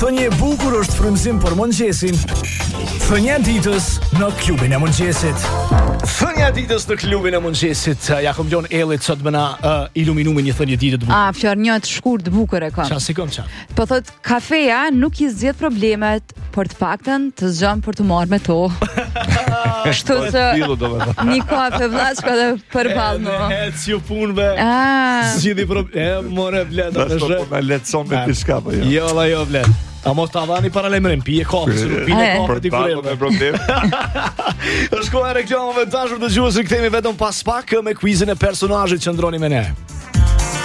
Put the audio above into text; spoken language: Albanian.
Thënie e bukur është frymëzim për mëngjesin. Thënia e ditës në klubin e mëngjesit. Thënia e ditës në klubin e mëngjesit. Ja kom lënë Ellit sot më na iluminuar një thënie ditë të bukur. Fjalë një të shkurt bukur e kam. Çfarë sikon çfarë? Po thot kafeja nuk i zgjidh problemet, por të paktën të zgjon për të marrë me to. Kështu që një kafe vllazka dhe përballë no. Ec ju punëve. Zgjidhi problem. More vlet atë shë. Po na lecson me diçka po jo. Jo, la jo vlet. A mos ta vani paralajmërim, pije kafe, se nuk pije kafe ti kur me problem. Është koha e reklamave, dashur dëgjues, kthehemi vetëm pas pak me quizin e personazhit që ndroni me ne.